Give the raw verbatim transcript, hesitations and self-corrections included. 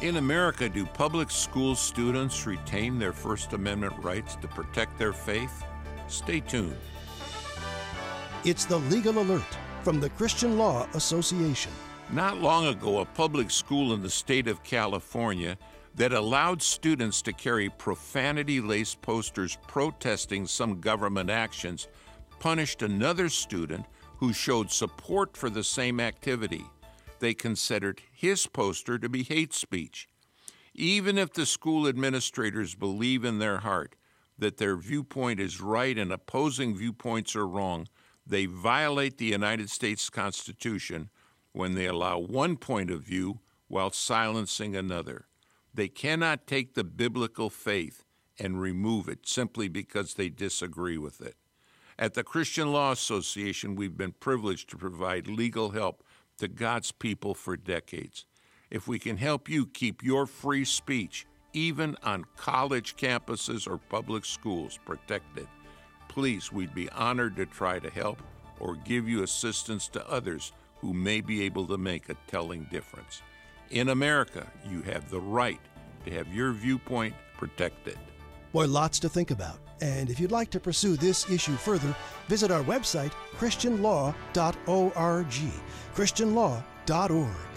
In America, do public school students retain their First Amendment rights to protect their faith? Stay tuned. It's the Legal Alert from the Christian Law Association. Not long ago, a public school in the state of California that allowed students to carry profanity-laced posters protesting some government actions punished another student who showed support for the same activity. They considered his poster to be hate speech. Even if the school administrators believe in their heart that their viewpoint is right and opposing viewpoints are wrong, they violate the United States Constitution when they allow one point of view while silencing another. They cannot take the biblical faith and remove it simply because they disagree with it. At the Christian Law Association, we've been privileged to provide legal help to God's people for decades. If we can help you keep your free speech, even on college campuses or public schools, protected, please, we'd be honored to try to help or give you assistance to others who may be able to make a telling difference. In America, you have the right to have your viewpoint protected. Boy, lots to think about. And if you'd like to pursue this issue further, visit our website, christian law dot org. christian law dot org.